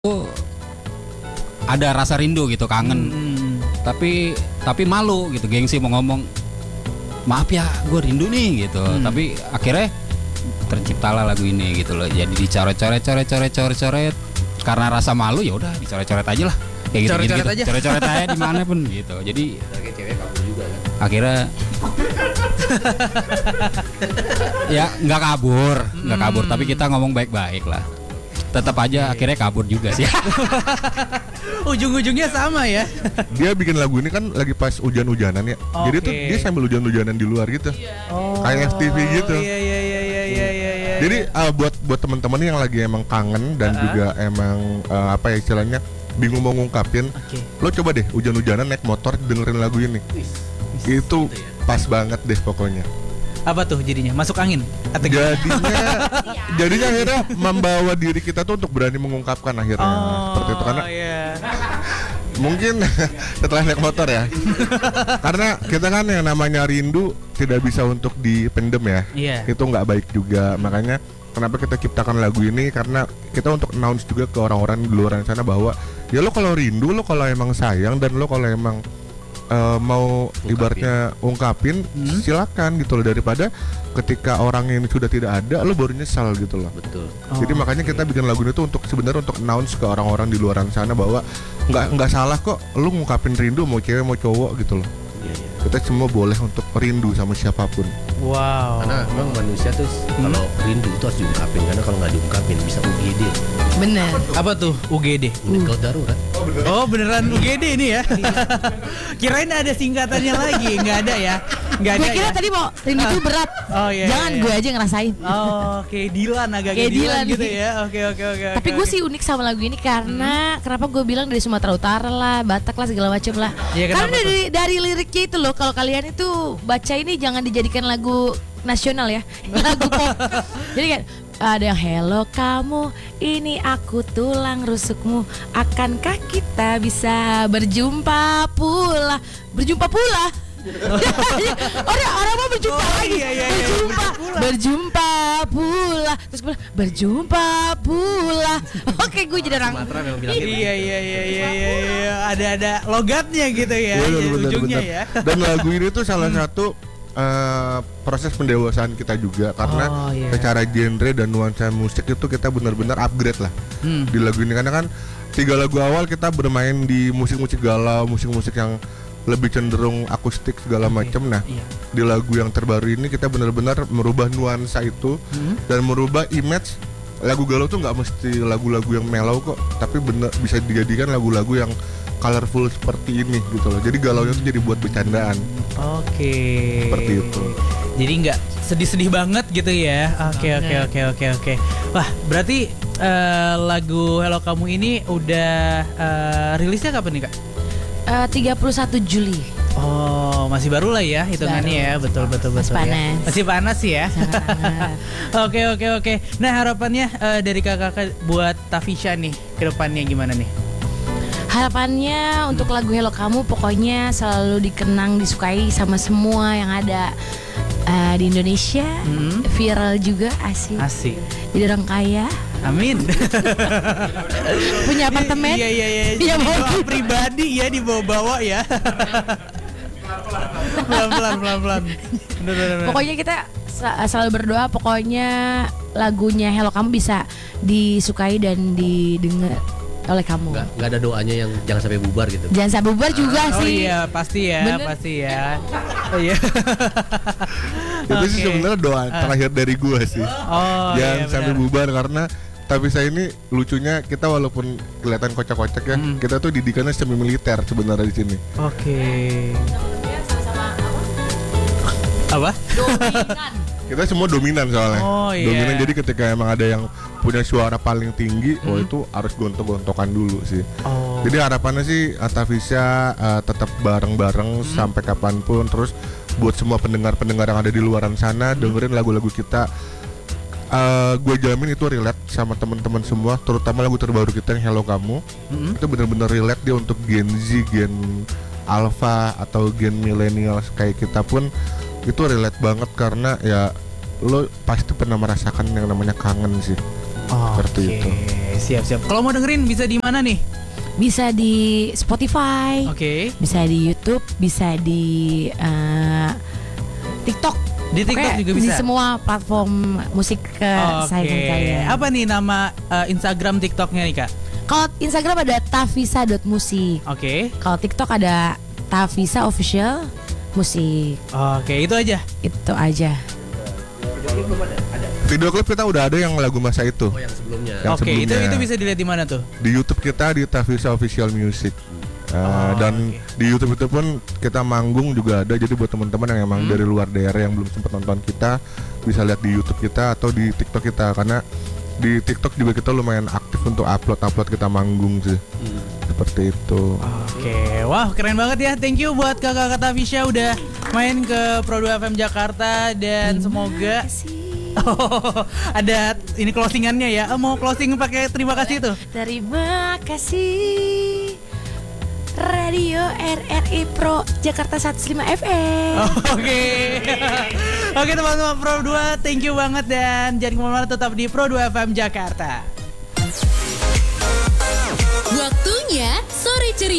ada rasa rindu gitu, kangen. Tapi malu gitu, gengsi mau ngomong maaf ya gue rindu nih gitu. Tapi akhirnya terciptalah lagu ini gitu loh. Jadi dicoret-coret karena rasa malu, ya udah dicoret-coret aja lah. Kayak gitu, Coret-coret aja. Coret-coret aja dimanapun gitu. Jadi kayak cewek kabur juga kan. akhirnya ya nggak kabur, tapi kita ngomong baik-baik lah. Tetap aja akhirnya kabur juga sih. Ujung-ujungnya sama ya. Dia bikin lagu ini kan lagi pas hujan-hujanan ya. Jadi tuh dia sambil hujan-hujanan di luar gitu. Kayak FTV gitu. Iya. Jadi buat teman-teman yang lagi emang kangen dan juga emang apa ya istilahnya bingung mau ngungkapin, lo coba deh hujan-hujanan naik motor dengerin lagu ini. Itu pas banget deh pokoknya. Apa tuh jadinya? Masuk angin? Atau Jadinya akhirnya membawa diri kita tuh untuk berani mengungkapkan akhirnya. Seperti itu karena mungkin setelah naik motor ya. Karena kita kan yang namanya rindu tidak bisa untuk dipendem ya. Itu nggak baik juga. Makanya kenapa kita ciptakan lagu ini, karena kita untuk announce juga ke orang-orang di luar sana bahwa ya lo kalau rindu, lo kalau emang sayang, dan lo kalau emang mau ibaratnya ungkapin, silakan gitu loh, daripada ketika orang ini sudah tidak ada lo baru nyesal gitu loh. Betul. Jadi makanya kita bikin lagu itu untuk sebenarnya untuk announce ke orang-orang di luar sana bahwa nggak salah kok lo ngungkapin rindu, mau cewek mau cowok gitu loh. Kita semua boleh untuk rindu sama siapapun. Wow. Karena memang manusia tuh kalau rindu itu harus diungkapin, karena kalau nggak diungkapin bisa UGD. Bener. Apa tuh UGD? Gawat darurat. Oh beneran UGD ini ya? Kirain ada singkatannya lagi, nggak ada ya? Nggak ada. Gue kira ya? tadi mau rindu itu berat. Jangan gue aja ngerasain. Kayak Dilan, agak kayak Dilan gitu ya. Oke. Tapi gue sih unik sama lagu ini karena kenapa gue bilang dari Sumatera Utara lah, Batak lah, segala macam lah. Karena dari liriknya itu loh, kalau kalian itu baca ini jangan dijadikan lagu nasional ya, lagu pop. Jadi kan ada yang hello kamu, ini aku tulang rusukmu, akankah kita bisa berjumpa pula? Orang mau berjumpa lagi. Berjumpa pula. Terus gue bilang berjumpa pula. Oke, gue jadi orang. Iya. Ada logatnya gitu ya. Ujungnya ya. Dan lagu ini tuh salah satu proses pendewasaan kita juga, karena secara genre dan nuansa musik itu kita benar-benar upgrade lah di lagu ini. Karena kan 3 lagu awal kita bermain di musik-musik galau, musik-musik yang lebih cenderung akustik segala macam. Nah, di lagu yang terbaru ini kita benar-benar merubah nuansa itu dan merubah image. Lagu galau tuh nggak mesti lagu-lagu yang mellow kok, tapi bener bisa dijadikan lagu-lagu yang colorful seperti ini gitu loh. Jadi galaunya tuh jadi buat bercandaan. Seperti itu. Jadi nggak sedih-sedih banget gitu ya. Oke. Wah, berarti lagu Hello Kamu ini udah rilisnya kapan nih Kak? 31 Juli. Oh, masih baru lah ya hitungannya ya. Betul. Masih panas. Masih panas ya. Oke. Nah, harapannya dari kakak buat Tafisha nih ke depannya gimana nih? Harapannya untuk lagu Hello Kamu pokoknya selalu dikenang, disukai sama semua yang ada di Indonesia. Viral juga, asik. Jadi orang kaya. Amin. Punya apartemen. Iya. Punya mobil pribadi ya, dibawa ya. Pelan. Bener. Pokoknya kita selalu berdoa, pokoknya lagunya Hello Kamu bisa disukai dan didengar oleh kamu. Nggak ada doanya yang jangan sampai bubar gitu. Jangan sampai bubar juga sih. Oh iya, pasti ya. Oh iya. Itu sih sebenarnya doa terakhir dari gua sih. Jangan sampai bubar, karena tapi saya ini lucunya kita walaupun kelihatan kocak-kocak ya, kita tuh didikannya semi militer sebenarnya di sini. Apa? Dominan. Kita semua dominan soalnya. Dominan, jadi ketika emang ada yang punya suara paling tinggi, itu harus gontok-gontokan dulu sih. Jadi harapannya sih Tafisha tetap bareng-bareng sampai kapanpun. Terus buat semua pendengar-pendengar yang ada di luaran sana, dengerin lagu-lagu kita. Gue jamin itu relate sama teman-teman semua, terutama lagu terbaru kita yang Hello Kamu. Itu benar-benar relate dia untuk Gen Z, Gen Alpha atau Gen milenial kayak kita pun itu relate banget, karena ya lo pasti pernah merasakan yang namanya kangen sih. Seperti itu. siap. Kalau mau dengerin bisa di mana nih? Bisa di Spotify. Oke. Bisa di YouTube, bisa di TikTok. Di TikTok juga bisa. Di semua platform musik kesayangan kalian. Apa nih nama Instagram TikToknya nih Kak? Kalau Instagram ada tavisa.musik. Oke. Kalau TikTok ada Tavisa Official Musik. Oke, itu aja. Itu aja. Video klip kita udah ada yang lagu masa itu. Oh, yang sebelumnya. Oke, itu bisa dilihat di mana tuh? Di YouTube kita di Tavisa Official Music. Dan di YouTube itu pun kita manggung juga ada. Jadi buat teman-teman yang emang dari luar daerah yang belum sempat nonton kita, bisa lihat di YouTube kita atau di TikTok kita. Karena di TikTok juga kita lumayan aktif untuk upload kita manggung sih. Seperti itu. Oke, wah keren banget ya. Thank you buat kakak Tavisa udah main ke Pro 2 FM Jakarta dan semoga ada ini closingannya ya. Mau closing pakai terima kasih tuh. Terima kasih Radio RRI Pro Jakarta 105 FM. Oke teman-teman Pro 2, thank you banget dan jangan kemana-mana, tetap di Pro 2 FM Jakarta. Waktunya sore ceria.